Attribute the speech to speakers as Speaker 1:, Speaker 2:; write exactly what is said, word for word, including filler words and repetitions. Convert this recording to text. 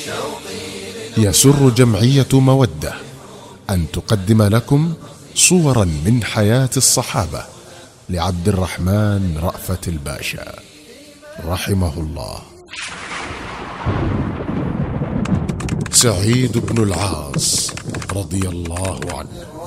Speaker 1: يسر جمعية مودة أن تقدم لكم صورا من حياة الصحابة لعبد الرحمن رأفت الباشا رحمه الله. سعيد بن العاص رضي الله عنه.